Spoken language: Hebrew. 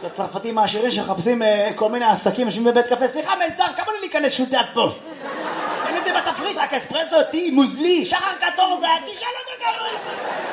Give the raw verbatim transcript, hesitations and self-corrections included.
את הצרפתים העשירים שחפשים כל מיני עסקים, יושבים בבית קפה, סליחה מלצר, כמה לי להיכנס שותף פה? אין את זה בתפריט, רק אספרסו, טי, מוזלי, שחר קטור זה, תשאל אותו כמה.